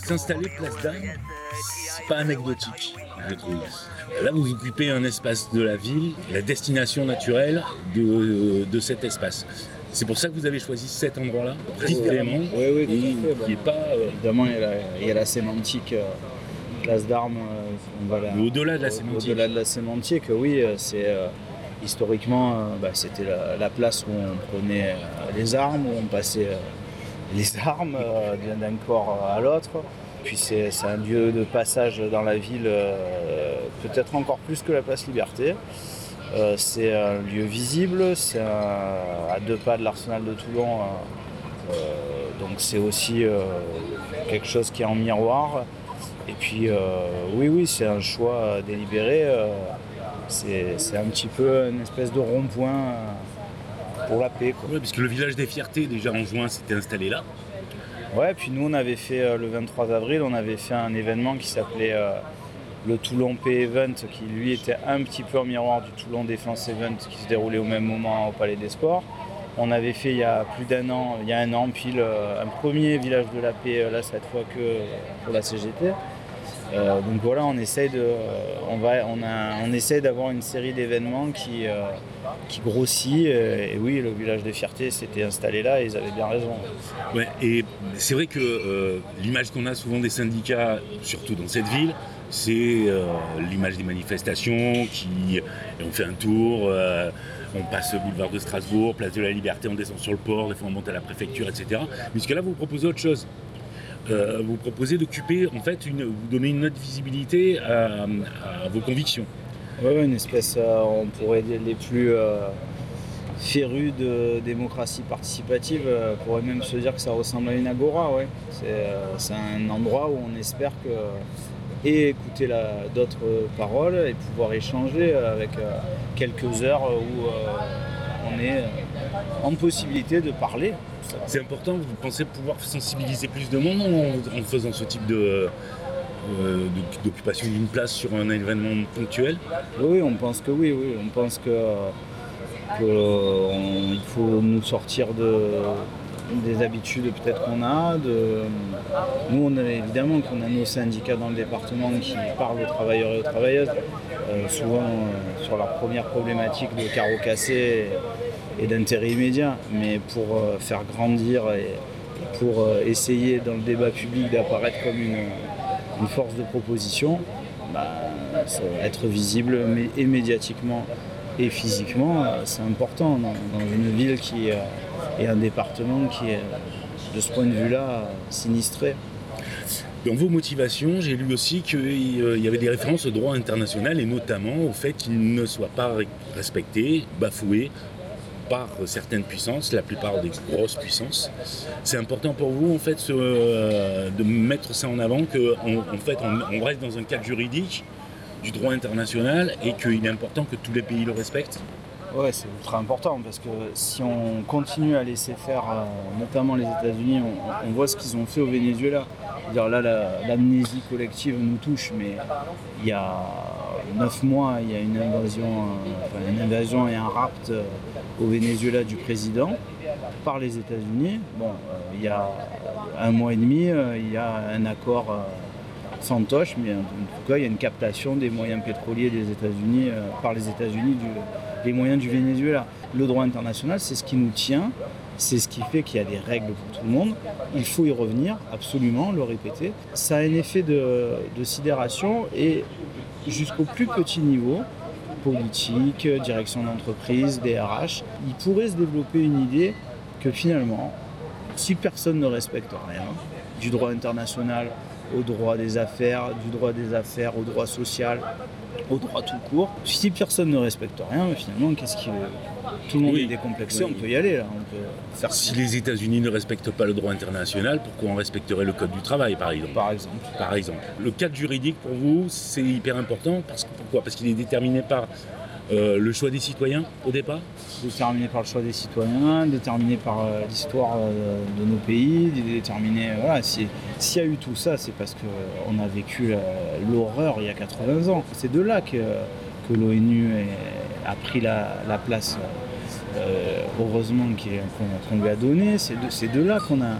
S'installer place d'Armes, c'est pas anecdotique, je trouve. Là, vous occupez un espace de la ville, la destination naturelle de cet espace. C'est pour ça que vous avez choisi cet endroit-là, précisément, oui, qui n'est pas... Évidemment, il y a la sémantique, place d'Armes, au-delà de la sémantique. Au-delà de la sémantique, oui, c'est... historiquement, c'était la place où on prenait les armes, où on passait les armes d'un corps à l'autre. Puis c'est un lieu de passage dans la ville, peut-être encore plus que la place Liberté. C'est un lieu visible, c'est à 2 pas de l'Arsenal de Toulon. Donc c'est aussi quelque chose qui est en miroir. Et puis oui, c'est un choix délibéré. C'est un petit peu une espèce de rond-point pour la paix, quoi. Oui, parce que le village des Fiertés, déjà en juin, s'était installé là. Ouais, puis nous, on avait fait le 23 avril, on avait fait un événement qui s'appelait le Toulon P Event, qui lui était un petit peu en miroir du Toulon Défense Event qui se déroulait au même moment au Palais des Sports. On avait fait il y a plus d'un an, il y a un an pile, un premier village de la paix, là cette fois que pour la CGT. Donc voilà, on essaye d'avoir une série d'événements qui grossit. Et oui, le village des Fiertés s'était installé là et ils avaient bien raison. Ouais, et c'est vrai que l'image qu'on a souvent des syndicats, surtout dans cette ville, c'est l'image des manifestations on fait un tour, on passe le boulevard de Strasbourg, place de la Liberté, on descend sur le port, des fois on monte à la préfecture, etc. Puisque là, vous proposez autre chose. Vous proposez d'occuper, en fait, vous donner une autre visibilité à vos convictions. Oui, une espèce, on pourrait dire les plus férus de démocratie participative, pourrait même se dire que ça ressemble à une agora, ouais. C'est un endroit où on espère écouter d'autres paroles et pouvoir échanger avec quelques heures où on est en possibilité de parler. C'est important, vous pensez pouvoir sensibiliser plus de monde en faisant ce type d'occupation d'une place sur un événement ponctuel? Oui, on pense que oui. On pense qu'il faut nous sortir des habitudes peut-être qu'on a. Nous, évidemment qu'on a nos syndicats dans le département qui parlent aux travailleurs et aux travailleuses, souvent sur leur première problématique de carreaux cassés et d'intérêt immédiat, mais pour faire grandir et pour essayer dans le débat public d'apparaître comme une force de proposition, être visible et médiatiquement et physiquement, c'est important dans une ville et un département qui est, de ce point de vue-là, sinistré. Dans vos motivations, j'ai lu aussi qu'il y avait des références au droit international et notamment au fait qu'il ne soit pas respecté, bafoué par certaines puissances, la plupart des grosses puissances. C'est important pour vous en fait de mettre ça en avant, qu'on reste dans un cadre juridique du droit international et qu'il est important que tous les pays le respectent. Ouais, c'est ultra important parce que si on continue à laisser faire, notamment les États-Unis, on voit ce qu'ils ont fait au Venezuela. C'est-à-dire là, l'amnésie collective nous touche, mais il y a 9 mois, il y a une invasion et un rapt au Venezuela du président par les États-Unis. Il y a 1 mois et demi, il y a un accord fantoche, mais en tout cas, il y a une captation des moyens pétroliers des États-Unis par les États-Unis des moyens du Venezuela. Le droit international, c'est ce qui nous tient, c'est ce qui fait qu'il y a des règles pour tout le monde. Il faut y revenir, absolument, le répéter. Ça a un effet de sidération et jusqu'au plus petit niveau, politique, direction d'entreprise, DRH, il pourrait se développer une idée que finalement, si personne ne respecte rien, du droit international au droit des affaires, du droit des affaires au droit social, au droit tout court. Si personne ne respecte rien, finalement, tout le monde est décomplexé, on peut y aller là. On peut faire... Si les États-Unis ne respectent pas le droit international, pourquoi on respecterait le code du travail, par exemple? Par exemple. Le cadre juridique, pour vous, c'est hyper important. Pourquoi? Parce qu'il est déterminé par le choix des citoyens, au départ? Déterminé par le choix des citoyens, déterminé par l'histoire de nos pays, déterminé... Voilà, s'il y a eu tout ça, c'est parce qu'on a vécu l'horreur il y a 80 ans. C'est de là que l'ONU a pris la place, heureusement, qu'on lui a donnée. C'est de là qu'on a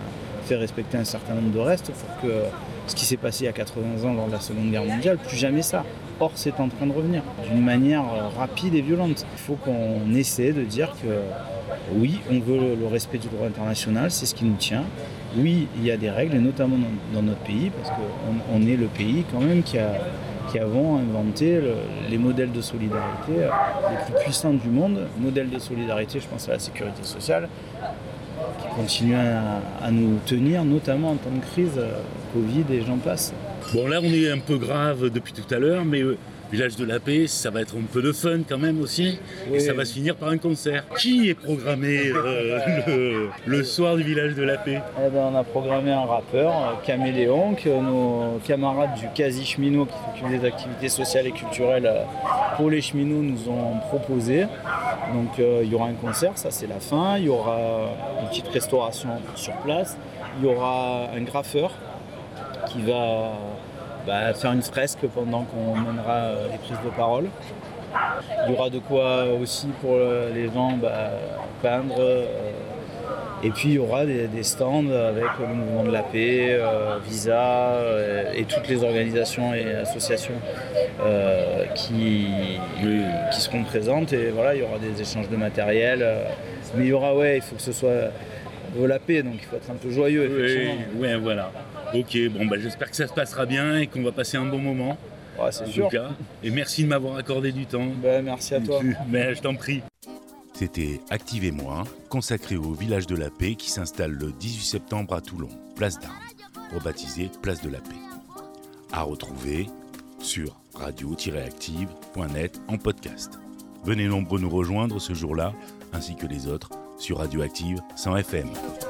fait respecter un certain nombre de restes pour que ce qui s'est passé il y a 80 ans lors de la Seconde Guerre mondiale, plus jamais ça. Or, c'est en train de revenir d'une manière rapide et violente. Il faut qu'on essaie de dire que oui, on veut le respect du droit international, c'est ce qui nous tient. Oui, il y a des règles, et notamment dans notre pays, parce qu'on est le pays quand même qui avons inventé les modèles de solidarité les plus puissants du monde. Modèle de solidarité, je pense à la sécurité sociale, qui continue à nous tenir, notamment en temps de crise, Covid et j'en passe. Bon, là, on est un peu grave depuis tout à l'heure, mais Village de la Paix, ça va être un peu de fun quand même aussi. Oui. Et ça va se finir par un concert. Qui est programmé le soir du Village de la Paix ? Eh ben, on a programmé un rappeur, Caméléon, que nos camarades du Quasi Cheminot, qui s'occupent des activités sociales et culturelles pour les cheminots, nous ont proposé. Donc il y aura un concert, ça c'est la fin. Il y aura une petite restauration sur place. Il y aura un graffeur qui va faire une fresque pendant qu'on mènera les prises de parole. Il y aura de quoi aussi pour les gens peindre. Et puis il y aura des stands avec le mouvement de la paix, Visa et toutes les organisations et associations qui seront présentes. Et voilà, il y aura des échanges de matériel. Mais il y aura, il faut que ce soit la paix, donc il faut être un peu joyeux, effectivement. Oui, voilà. Ok, j'espère que ça se passera bien et qu'on va passer un bon moment. Ouais, c'est sûr. En tout cas. Et merci de m'avoir accordé du temps. Merci à toi. Mais je t'en prie. C'était Activez-moi, consacré au Village de la Paix qui s'installe le 18 septembre à Toulon, place d'Armes, rebaptisée Place de la Paix. À retrouver sur radio-active.net en podcast. Venez nombreux nous rejoindre ce jour-là, ainsi que les autres, sur Radioactive 100 FM.